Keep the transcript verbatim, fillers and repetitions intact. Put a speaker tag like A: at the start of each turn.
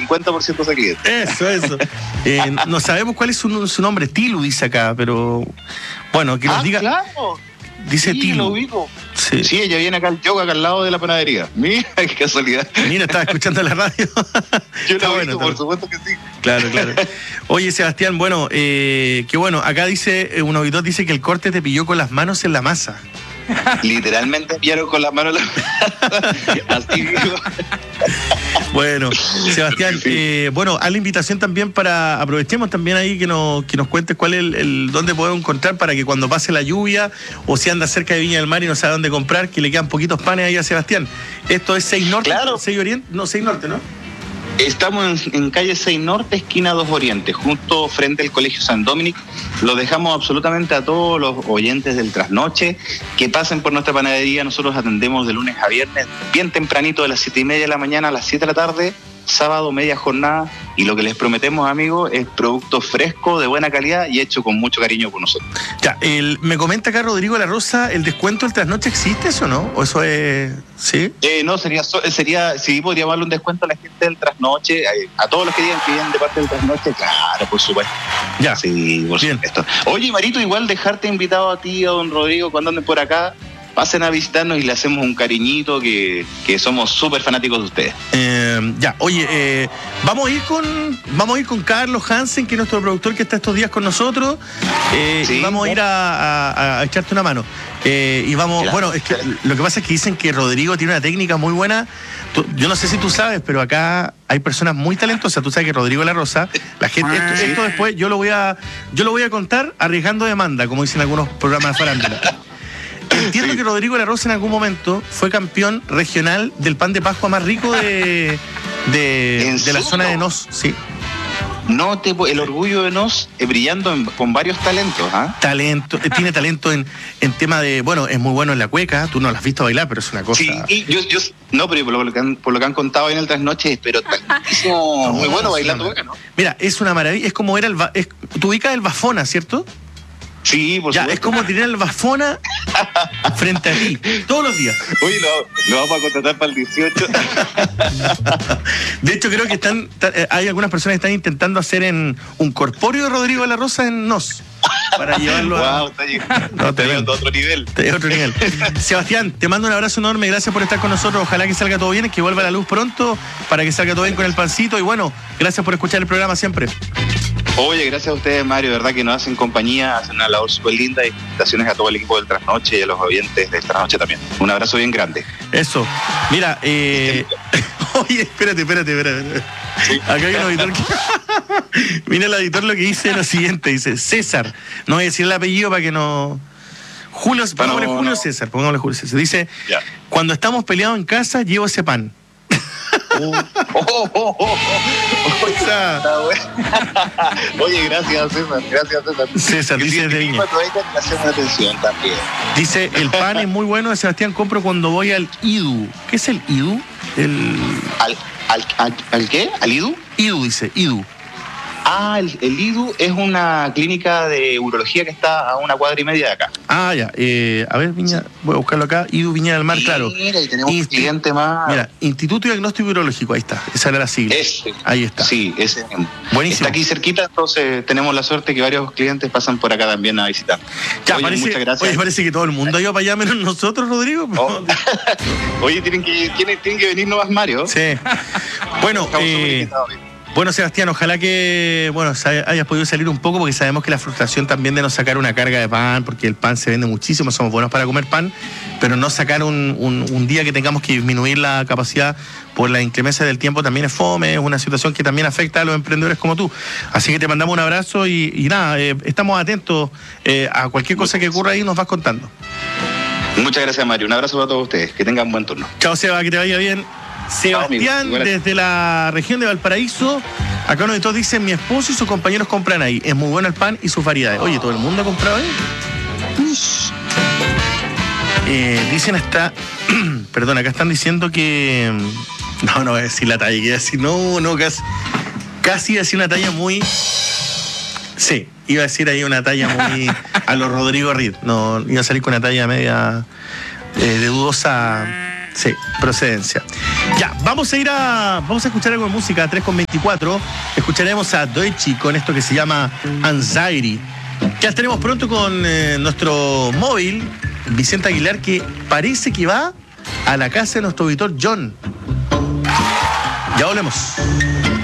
A: cincuenta por ciento de cliente.
B: Eso, eso. Eh, no sabemos cuál es su, su nombre. Tilu dice acá, pero bueno, que nos
A: ah,
B: diga.
A: Claro.
B: Dice
A: sí,
B: Tilu.
A: Lo ubico.
B: Sí.
A: sí, ella viene acá al yoga, acá al lado de la panadería. Mira, qué casualidad.
B: Mira, estaba escuchando la radio.
A: Yo lo
B: bueno,
A: ubico, por supuesto que sí.
B: Claro, claro. Oye, Sebastián, bueno, eh, qué bueno. Acá dice, un auditor dice que el corte te pilló con las manos en la masa.
A: Literalmente pillaron con las manos la... así digo.
B: Bueno, Sebastián, sí. eh, bueno, a la invitación también para, aprovechemos también ahí que nos, que nos cuentes cuál es el, el dónde podemos encontrar para que cuando pase la lluvia o si anda cerca de Viña del Mar y no sabe dónde comprar, que le quedan poquitos panes ahí a Sebastián. Esto es seis Norte,
A: claro.
B: seis Oriente, no, seis Norte, ¿no?
A: Estamos en, en calle seis Norte, esquina dos Oriente, justo frente al Colegio San Dominic. Lo dejamos absolutamente a todos los oyentes del Trasnoche que pasen por nuestra panadería. Nosotros atendemos de lunes a viernes, bien tempranito, de las siete y media de la mañana a las siete de la tarde, sábado media jornada, y lo que les prometemos, amigos, es producto fresco, de buena calidad y hecho con mucho cariño por nosotros.
B: Ya, el, me comenta acá Rodrigo de la Rosa, ¿el descuento del Trasnoche existe eso, no? ¿O eso es...? ¿Sí?
A: Eh, no, sería, sería, sí, podríamos darle un descuento a la gente del Trasnoche, a, a todos los que digan que vienen de parte del Trasnoche, claro, por supuesto.
B: Ya.
A: Sí, por
B: Bien.
A: supuesto. Oye, Marito, igual dejarte invitado a ti, a don Rodrigo, cuando anden por acá, pasen a visitarnos y le hacemos un cariñito, que, que somos súper fanáticos de ustedes.
B: Eh, ya, oye, eh, vamos a ir con vamos a ir con Carlos Hansen, que es nuestro productor que está estos días con nosotros, eh, sí, y vamos a ir a, a, a echarte una mano. Eh, y vamos, claro, bueno, es que claro. Lo que pasa es que dicen que Rodrigo tiene una técnica muy buena. Tú, yo no sé si tú sabes, pero acá hay personas muy talentosas. Tú sabes que Rodrigo de la Rosa, la gente, esto, esto después yo lo voy a, yo lo voy a contar arriesgando demanda, como dicen algunos programas de farándula. Entiendo sí. que Rodrigo de la Rosa en algún momento fue campeón regional del pan de Pascua más rico de, de, de la zona de Nos, sí.
A: No te, el orgullo de Nos eh, brillando en, con varios talentos, ¿ah? ¿eh?
B: Talento, eh, tiene talento en, en tema de, bueno, es muy bueno en la cueca, tú no lo has visto bailar, pero es una cosa.
A: Sí, yo, yo no, pero por lo que han, por lo que han contado en el Trasnoche, pero talentísimo, no, muy bueno bailando cueca, ¿no?
B: Mira, es una maravilla, es como era el, es, tú ubicas el Bafona, ¿cierto?
A: Sí, por
B: ya,
A: supuesto.
B: Es como tirar el Bafona frente a ti, todos los días.
A: Oye, lo, lo vamos a contratar para el dieciocho.
B: De hecho, creo que están, hay algunas personas que están intentando hacer en un corpóreo de Rodrigo de la Rosa en Nos. Para llevarlo a...
A: Wow, está llegando, no, te llegando a otro nivel.
B: Te a otro nivel. Sebastián, te mando un abrazo enorme, gracias por estar con nosotros. Ojalá que salga todo bien, que vuelva la luz pronto, para que salga todo bien con el pancito. Y bueno, gracias por escuchar el programa siempre.
A: Oye, gracias a ustedes, Mario, de verdad que nos hacen compañía, hacen una labor súper linda, y felicitaciones a todo el equipo del Trasnoche y a los oyentes del Trasnoche también. Un abrazo bien grande.
B: Eso. Mira, eh... oye, espérate, espérate, espérate. Sí. Acá hay un auditor que... Mira el auditor lo que dice es lo siguiente, dice César, no voy a decir el apellido para que no... Julio, pongámosle no, Julio no. César, pongámosle Julio César. Dice, ya. Cuando estamos peleados en casa, llevo ese pan.
A: Oh, oh, oh, oh. O sea, oye, gracias César, gracias César.
B: César, dice de Viña.
A: Atención también.
B: Dice, el pan es muy bueno de Sebastián, compro cuando voy al I D U. ¿Qué es el I D U? El...
A: ¿Al, al, al, al qué? ¿Al I D U?
B: I D U dice, I D U.
A: Ah, el, el I D U es una clínica de urología que está a una cuadra y media de acá.
B: Ah, ya. Eh, a ver, Viña, voy a buscarlo acá. I D U Viña del Mar,
A: sí,
B: claro.
A: Mira, y tenemos Insti- un cliente más.
B: Mira, Instituto Diagnóstico Urológico, ahí está. Esa era la sigla.
A: Ese.
B: Ahí está.
A: Sí, ese.
B: Buenísimo.
A: Está aquí cerquita, entonces tenemos la suerte que varios clientes pasan por acá también a visitar.
B: Ya,
A: oye,
B: parece,
A: muchas gracias.
B: Oye, parece que todo el mundo ha ido para allá menos nosotros, Rodrigo.
A: Oh. Oye, tienen que, tienen, tienen que venir nomás Mario.
B: Sí. Bueno, eh, bueno, Sebastián, ojalá que bueno hayas podido salir un poco, porque sabemos que la frustración también de no sacar una carga de pan, porque el pan se vende muchísimo, somos buenos para comer pan, pero no sacar un, un, un día que tengamos que disminuir la capacidad por la inclemencia del tiempo también es fome, es una situación que también afecta a los emprendedores como tú. Así que te mandamos un abrazo y, y nada, eh, estamos atentos eh, a cualquier cosa que ocurra ahí, nos vas contando.
A: Muchas gracias, Mario. Un abrazo para todos ustedes. Que tengan buen turno.
B: Chao, Seba, que te vaya bien. Sebastián, no, desde la región de Valparaíso. Acá uno de todos dicen, mi esposo y sus compañeros compran ahí. Es muy bueno el pan y sus variedades. Oye, ¿todo el mundo ha comprado ahí? Eh, dicen hasta... Perdón, acá están diciendo que... No, no voy a decir la talla. Quiero decir, no, no, casi... Casi iba a decir una talla muy... Sí, iba a decir ahí una talla muy... a los Rodrigo Reed. No, iba a salir con una talla media... Eh, de dudosa... Sí, procedencia. Ya, vamos a ir a. Vamos a escuchar algo de música a tres con veinticuatro. Escucharemos a Doechi con esto que se llama Anxiety. Ya estaremos pronto con eh, nuestro móvil, Vicente Aguilar, que parece que va a la casa de nuestro auditor John. Ya volvemos.